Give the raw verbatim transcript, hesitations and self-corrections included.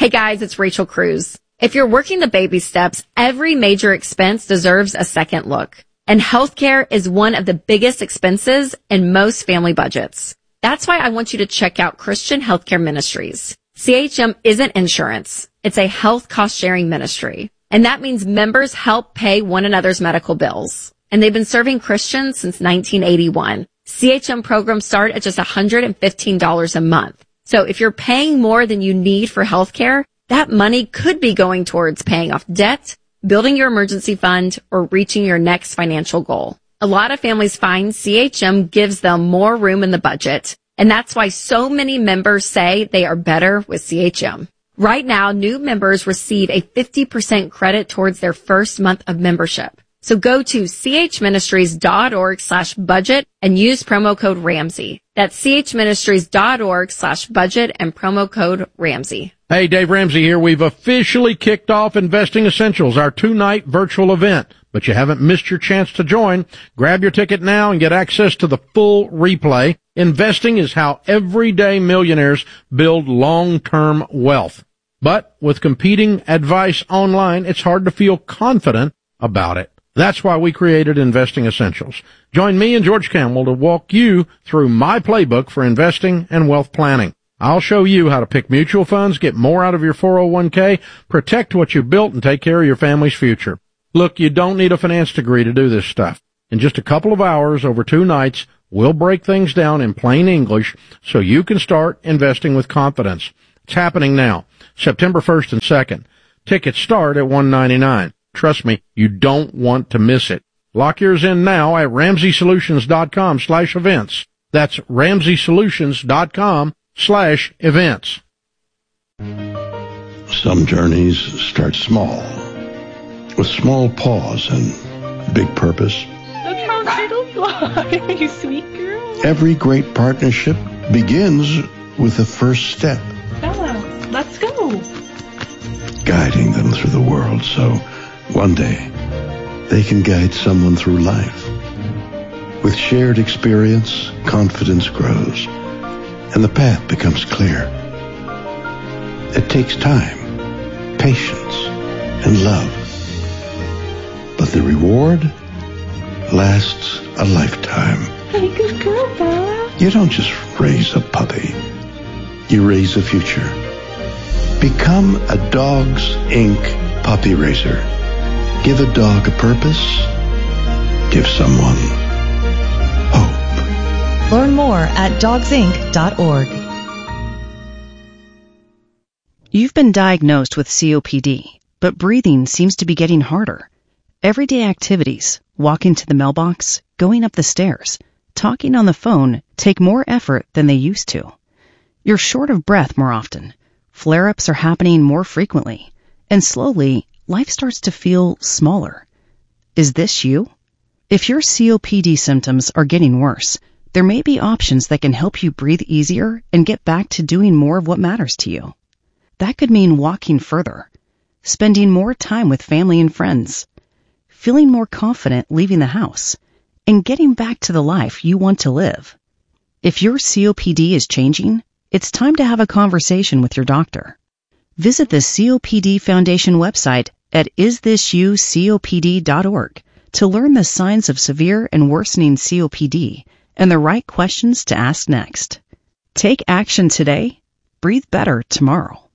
Hey guys, it's Rachel Cruz. If you're working the baby steps, every major expense deserves a second look. And healthcare is one of the biggest expenses in most family budgets. That's why I want you to check out Christian Healthcare Ministries. C H M isn't insurance. It's a health cost-sharing ministry. And that means members help pay one another's medical bills. And they've been serving Christians since nineteen eighty-one. C H M programs start at just one hundred fifteen dollars a month. So if you're paying more than you need for healthcare, that money could be going towards paying off debt, building your emergency fund, or reaching your next financial goal. A lot of families find C H M gives them more room in the budget, and that's why so many members say they are better with C H M. Right now, new members receive a fifty percent credit towards their first month of membership. So go to chministries.org slash budget and use promo code Ramsey. That's chministries.org slash budget and promo code Ramsey. Hey, Dave Ramsey here. We've officially kicked off Investing Essentials, our two-night virtual event. But you haven't missed your chance to join. Grab your ticket now and get access to the full replay. Investing is how everyday millionaires build long-term wealth. But with competing advice online, it's hard to feel confident about it. That's why we created Investing Essentials. Join me and George Campbell to walk you through my playbook for investing and wealth planning. I'll show you how to pick mutual funds, get more out of your four oh one k, protect what you built, and take care of your family's future. Look, you don't need a finance degree to do this stuff. In just a couple of hours over two nights, we'll break things down in plain English so you can start investing with confidence. It's happening now, September first and second. Tickets start at one ninety-nine. Trust me, you don't want to miss it. Lock yours in now at ramseysolutions.com slash events. That's ramseysolutions.com slash events. Some journeys start small, with small pause and big purpose. Look how little fly, you sweet girl. Every great partnership begins with the first step. Bella, let's go. Guiding them through the world so one day they can guide someone through life. With shared experience, confidence grows, and the path becomes clear. It takes time, patience, and love. But the reward lasts a lifetime. Hey, good girl, Bella. You don't just raise a puppy. You raise a future. Become a Dogs Incorporated puppy raiser. Give a dog a purpose. Give someone hope. Learn more at dogs inc dot org. You've been diagnosed with C O P D, but breathing seems to be getting harder. Everyday activities, walking to the mailbox, going up the stairs, talking on the phone take more effort than they used to. You're short of breath more often. Flare-ups are happening more frequently. And slowly, life starts to feel smaller. Is this you? If your C O P D symptoms are getting worse, there may be options that can help you breathe easier and get back to doing more of what matters to you. That could mean walking further, spending more time with family and friends, feeling more confident leaving the house, and getting back to the life you want to live. If your C O P D is changing, it's time to have a conversation with your doctor. Visit the C O P D Foundation website at is this you C O P D dot org to learn the signs of severe and worsening C O P D and the right questions to ask next. Take action today. Breathe better tomorrow.